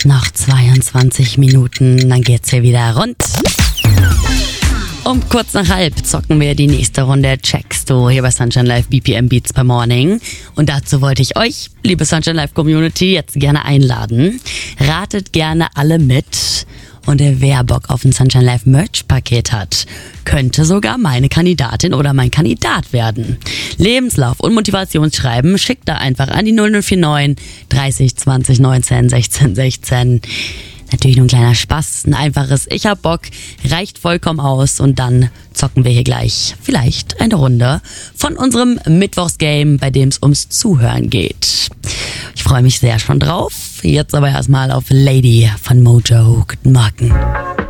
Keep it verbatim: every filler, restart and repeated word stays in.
Noch zweiundzwanzig Minuten, dann geht's hier wieder rund. Um kurz nach halb zocken wir die nächste Runde Checkst du hier bei Sunshine Live B P M Beats per Morning. Und dazu wollte ich euch, liebe Sunshine Live Community, jetzt gerne einladen. Ratet gerne alle mit. Und wer Bock auf ein Sunshine Live Merch-Paket hat, könnte sogar meine Kandidatin oder mein Kandidat werden. Lebenslauf und Motivationsschreiben schickt da einfach an die null null vier neun dreißig zwanzig neunzehn sechzehn sechzehn. Natürlich nur ein kleiner Spaß, ein einfaches Ich hab Bock, reicht vollkommen aus und dann zocken wir hier gleich vielleicht eine Runde von unserem Mittwochsgame, bei dem es ums Zuhören geht. Ich freue mich sehr schon drauf. Jetzt aber erstmal auf Lady von Mojo. Guten Morgen.